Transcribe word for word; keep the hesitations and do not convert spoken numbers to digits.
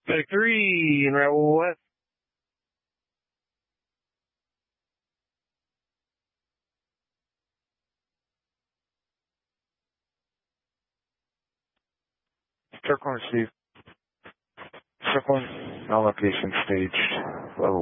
Medic three in Rebel West. Turquoise, Steve. Circling, all location staged. Level